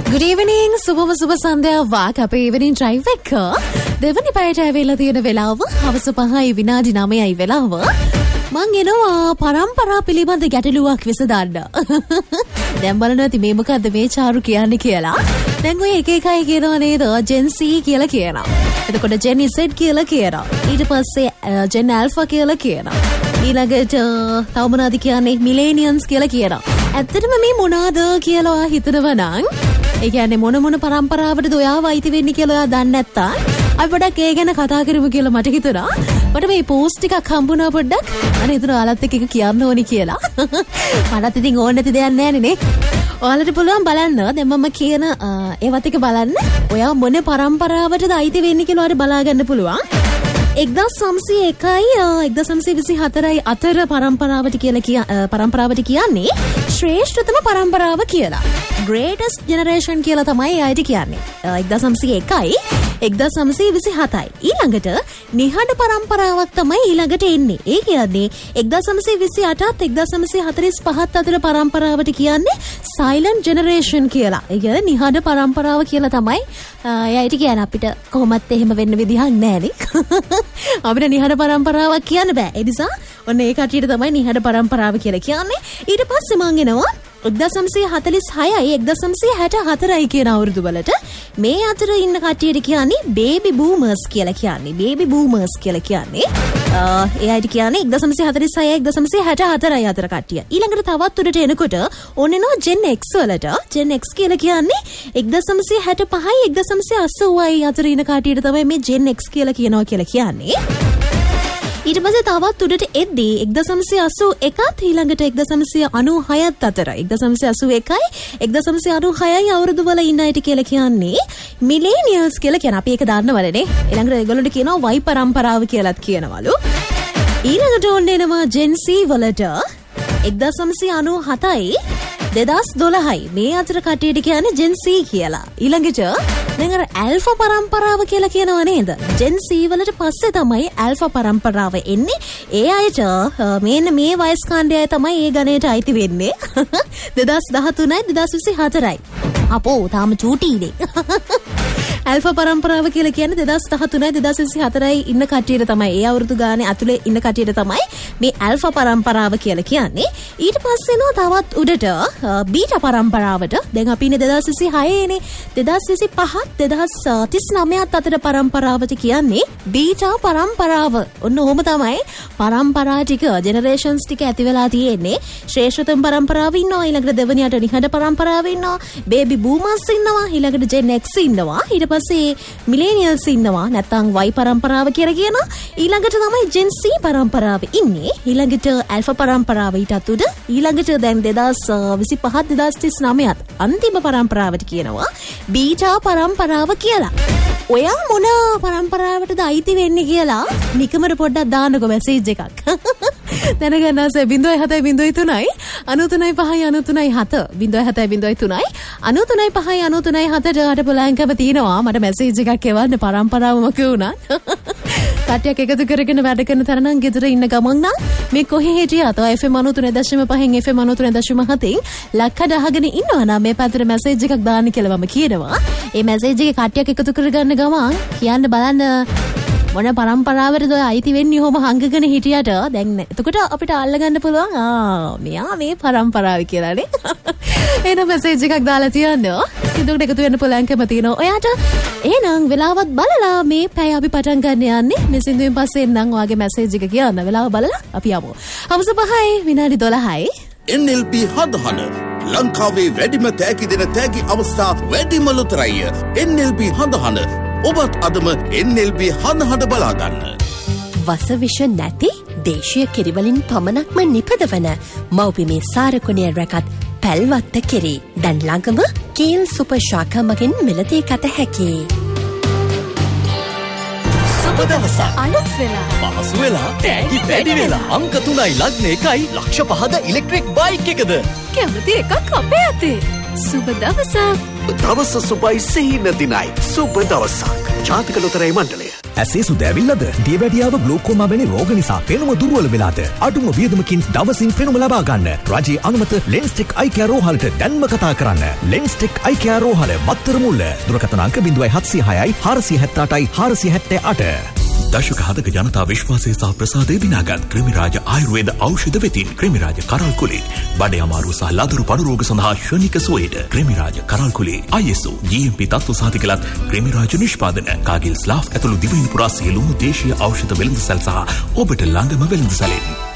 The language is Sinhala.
Good evening, සුබම සුබ සන්ධ්‍යාවක් අපේ evening drive එක. දෙවනි පැයට ඇවිල්ලා තියෙන වෙලාව හවස 5යි විනාඩි 9යි වෙලාව. මං එනවා පරම්පරා පිළිබඳ ගැටලුවක් විසඳන්න. දැන් බලන්න ඇති මේ මොකද්ද මේ චාරු කියන්නේ කියලා. දැන් ඔය එක එකයි කියනවා නේද? Gen Z කියලා කියනවා. එතකොට Gen Z කියලා කියනවා. ඊට පස්සේ Gen Alpha කියලා කියනවා. ඊළඟට තව මොනවද කියන්නේ? Millennials කියලා කියනවා. ඇත්තටම මේ මොනවාද කියලා හිතනවා නම් ඒ කියන්නේ මොන පරම්පරාවටද ඔයාව අයිති වෙන්නේ කියලා ඔයා දන්නේ නැත්තම් අපි පොඩ්ඩක් ඒ ගැන කතා කරමු කියලා මට හිතුණා. මට මේ පෝස්ට් එකක් හම්බුණා පොඩ්ඩක්. අනේ හිතුණා ඔයාලත් එක්ක කියන්න ඕනි කියලා. මටත් ඉතින් ඕන නැති දෙයක් නැහැ නේ. ඔයාලට පුළුවන් බලන්න. දැන් මම කියන ඒවත් එක බලන්න. ඔයා මොන පරම්පරාවටද අයිති වෙන්නේ කියලා ඔයාලට බලා ගන්න පුළුවන්. 1901යි 1924යි අතර පරම්පරාවට කියන්නේ ශ්‍රේෂ්ඨතම පරම්පරාව කියලා. Greatest generation කියලා තමයි අයිති කියන්නේ. 1901යි 1927යි. ඊළඟට නිහඬ පරම්පරාවක් තමයි ඊළඟට එන්නේ. ඒ කියන්නේ 1928ත් 1945ත් අතර පරම්පරාවට කියන්නේ silent generation කියලා. ඒ කියන්නේ නිහඬ පරම්පරාව කියලා තමයි අයිති කියන්නේ. අපිට කොහොමත් එහෙම වෙන්න විදිහක් නැහැ නේ. අපිට නිහඬ පරම්පරාවක් කියන්න බෑ. ඒ නිසා ඔන්න ඒ කටියට තමයි නිහඬ පරම්පරාව කියලා කියන්නේ. ඊට පස්සේ මං එනවා 1946යි 1964යි කියන අවුරුදු වලට මේ අතර ඉන්න කට්ටියට කියන්නේ baby boomers කියලා කියන්නේ. baby boomers කියලා කියන්නේ ඒ අයිට කියන්නේ 1946යි 1964යි අතර කට්ටිය. ඊළඟට තවත් උඩට එනකොට ඕන එනවා Gen X වලට. Gen X කියලා කියන්නේ 1965යි 1980යි අතර ඉන්න කට්ටියට තමයි මේ Gen X කියලා කියන්නේ. ඊට පස්සේ තවත් උඩට එද්දී 1981ත් ඊළඟට 1996ත් අතර 1981යි 1996යි අවුරුදු වල ඉන්න අයට කියලා කියන්නේ මිලේනියල්ස් කියලා කියන. අපි ඒක දන්නවලනේ. ඊළඟට ඒගොල්ලෝට කියනවා Y පරම්පරාව කියලාත් කියනවලු. ඊළඟට ඕන්න එනවා Gen Z වලට 1997යි 2012යි මේ අතර කට්ටියට කියන්නේ Gen Z කියලා. ඊළඟට දැන් අර Alpha පරම්පරාව කියලා කියනවා නේද? Gen Z වලට පස්සේ තමයි Alpha පරම්පරාව එන්නේ. ඒ අයට මේන මේ වයස් කාණ්ඩය තමයි ඒ ගණයට අයිති වෙන්නේ. 2013යි 2024යි. අපෝ තාම චූටීනේ. Alpha පරම්පරාව කියලා කියන්නේ 2013යි 2024යි ඉන්න කට්ටියට තමයි. ඒ අවුරුදු ගානේ ඇතුලේ ඉන්න කට්ටියට තමයි මේ Alpha පරම්පරාව කියලා කියන්නේ. ඊට පස්සේ නෝ තවත් උඩට බීටා පරම්පරාවට දැන් අපි ඉන්නේ 2026 නේ. 2025 2039ත් අතර පරම්පරාවට කියන්නේ බීටා පරම්පරාව. ඔන්න ඔහොම තමයි පරම්පරා ටික ජෙනරේෂන්ස් ටික ඇති වෙලා තියෙන්නේ. ශ්‍රේෂ්ඨතම පරම්පරාව ඉන්නවා. ඊළඟට දෙවෙනියට නිහඬ පරම්පරාව ඉන්නවා. බේබි බූමර්ස් ඉන්නවා. ඊළඟට Gen X ඉන්නවා. ඊට පස්සේ මිලේනියල්ස් ඉන්නවා. නැත්නම් Y පරම්පරාව කියලා කියනවා. ඊළඟට තමයි Gen Z පරම්පරාව ඉන්නේ. ඊළඟට Alpha පරම්පරාව ඊටත් උඩ. ඊළඟට දැන් 2025 2039ත් අන්තිම පරම්පරාවට කියනවා බීටා පරම්පරාව කියලා. ඔයා මොන පරම්පරාවටද අයිති වෙන්නේ කියලා නිකමර පොඩ්ඩක් දාන්නකෝ මැසේජ් එකක්. දැනගන්න ආස 0703යි 935යි 937 0703යි 935යි 937 අට පොලංකව තියෙනවා. මට මැසේජ් එකක් එවන්න පරම්පරාව මොකද වුණා. කට්ටියක් එකතු කරගෙන වැඩ කරන තරනම් ගෙදර ඉන්න ගමන් නම් මේ කොහේ හිටියත් FM 93.5 FM 93.7 ලක්කඩ අහගෙන ඉන්නවා නම් මේ පැත්තට මැසේජ් එකක් දාන්න කියලා මම කියනවා. ඒ මැසේජ් එකේ කට්ටියක් එකතු කරගන්න ගමන් කියන්න බලන්න මොන පරම්පරාවටද අයිති වෙන්නේ ඔහොම හංගගෙන හිටියට දැන් එතකොට අපිට අල්ලගන්න පුළුවන් මෙයා මේ පරම්පරාව කියලානේ. එහෙනම් මැසේජ් එකක් දාලා තියන්න. සින්දුවට එකතු වෙන්න පුළුවන්කම තියෙනවා. ඔයාට එහෙනම් වෙලාවත් බලලා මේ පැය අපි පටන් ගන්න යන්නේ. මේ සින්දුවෙන් පස්සේ නම් ඔයාගේ මැසේජ් එක කියන්න. වෙලාව බලලා අපි යමු. හවස 5යි විනාඩි 12යි. NLB හදහන ලංකාවේ වැඩිම තෑගි දෙන තෑගි අවස්ථා වැඩිම ලොතරැය. NLB හදහන ඔබත් අදම NLB හදහන බලාගන්න. වසවිෂ නැති දේශීය කිරිවලින් පමණක්ම නිපදවන මව්බිමේ සාරකුණය රැකත් පැල්වත්ත කෙරේ දැන් ළඟම කේල් සුපර් ශාඛා මගින් මිලදී ගත හැකි. සුබ දවසක්. අලුත් වෙලා. පහසු වෙලා. තෑගි වැඩි වෙලා. අංක 3යි ලග්න 1යි ලක්ෂ 5ද ඉලෙක්ට්‍රික් බයික් එකද. කැමති එකක් අපේ අතේ. සුබ දවසක්. දවස සුබයි සිහින දිනයි. සුබ දවසක්. ජාතික ලොතරැයි මණ්ඩලය. ඇසේ සුද ඇවිල්ලාද? දියවැඩියාව ග්ලූකෝමා වැනි රෝග නිසා පෙනුම දුර්වල වෙලාද? අඩුම වියදමකින් දවසින් පෙනුම ලබා ගන්න. රජයේ අනුමත ලෙන්ස්ටෙක් අයි කෙයා රෝහලට දැන්ම කතා කරන්න. ලෙන්ස්ටෙක් අයි කෙයා රෝහල මත්තර මුල්ල. දුරකථන අංක 0706යි 478යි 478. දශක හදක ජනතා විශ්වාසය සහ ප්‍රසාදය දිනාගත් ක්‍රිමිරාජ ආයුර්වේද ඖෂධ වෙතින් ක්‍රිමිරාජ කරල් කුලේ බඩේ අමාරුව සහ ලදරු පඩු රෝග සඳහා ශනික සුවයට ක්‍රිමිරාජ කරල් කුලේ ISO GMP තත්ත්ව සහතිකලත් ක්‍රිමිරාජ නිෂ්පාදන කාගිල් ස්ලාෆ් ඇතුළු දිවයින පුරා සියලුම දේශීය ඖෂධ වෙළඳසැල් සහ ඔබට ළඟම වෙළඳසැලෙන්